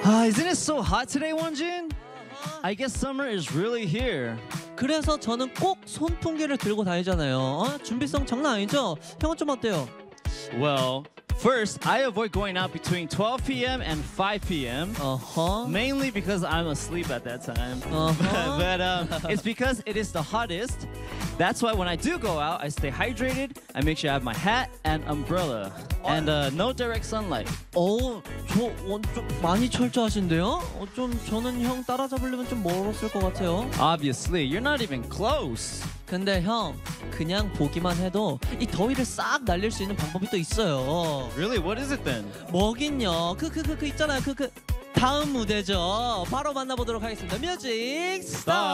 Isn't it so hot today, Wonjin? I guess summer is really here. 그래서 저는 꼭 손풍기를 들고 다니잖아요. 준비성 장난 아니죠? 형은 좀 어때요? Well, first, I avoid going out between 12 p.m. and 5 p.m. Mainly because I'm asleep at that time. But it's because it is the hottest. That's why when I do go out, I stay hydrated. I make sure I have my hat and umbrella. And no direct sunlight. 좀 많이 철저하신데요? 저는 형 따라잡으려면 좀 멀었을 것 같아요. Obviously, you're not even close. 근데 형, 그냥 보기만 해도 이 더위를 싹 날릴 수 있는 방법이 또 있어요. Really? What is it then? 뭐긴요? 있잖아요. 다음 무대죠. 바로 만나보도록 하겠습니다. 뮤직 스타트!